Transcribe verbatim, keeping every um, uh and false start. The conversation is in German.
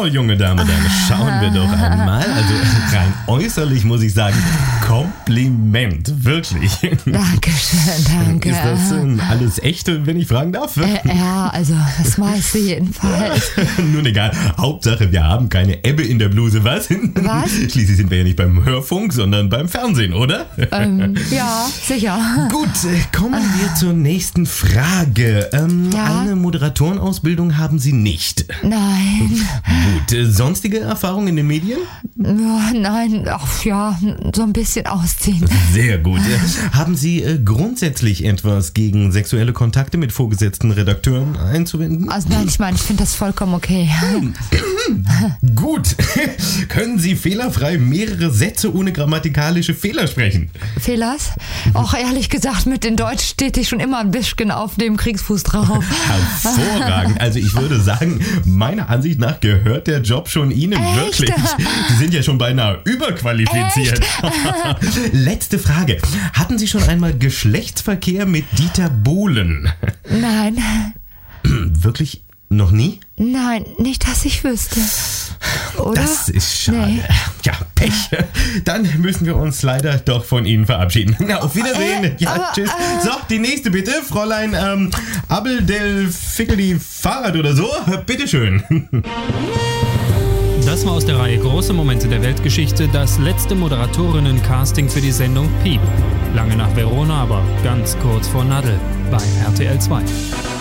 So, junge Dame, dann schauen wir doch einmal. Also rein äußerlich muss ich sagen, Kompliment, wirklich. Dankeschön, danke. Ist das äh, alles echte, wenn ich fragen darf? Äh, ja, also das meiste jedenfalls. Nun egal, Hauptsache wir haben keine Ebbe in der Bluse, was? Was? Schließlich sind wir ja nicht beim Hörfunk, sondern beim Fernsehen, oder? Ähm, ja, sicher. Gut, kommen wir zur nächsten Frage. Ähm, Ja? Eine Moderatorenausbildung haben Sie nicht. Nein. Gut, äh, sonstige Erfahrungen in den Medien? Ja, nein, ach ja, so ein bisschen ausziehen. Sehr gut. Äh, Haben Sie äh, grundsätzlich etwas gegen sexuelle Kontakte mit vorgesetzten Redakteuren einzuwenden? Also nein, ich meine, ich finde das vollkommen okay. Gut. Können Sie fehlerfrei mehrere Sätze ohne grammatikalische Fehler sprechen? Fehlers? Auch ehrlich gesagt, mit den Deutsch steht ich schon immer ein bisschen auf dem Kriegsfuß drauf. Hervorragend. Also ich würde sagen, meiner Ansicht nach gehört der Job schon Ihnen Echt? wirklich. Sie sind ja schon beinahe überqualifiziert. Letzte Frage. Hatten Sie schon einmal Geschlechtsverkehr mit Dieter Bohlen? Nein, Wirklich noch nie? nein, nicht, dass ich wüsste. Oder? Das ist schade. Nee. Ja, Pech. Dann müssen wir uns leider doch von Ihnen verabschieden. Na, auf Wiedersehen. Äh, Ja, aber, tschüss. äh. So, die nächste bitte. Fräulein ähm, Abel del Fickeli Fahrrad oder so. Bitteschön. Das war aus der Reihe Große Momente der Weltgeschichte das letzte Moderatorinnen-Casting für die Sendung Piep. Lange nach Verona, aber ganz kurz vor Nadel bei R T L zwei.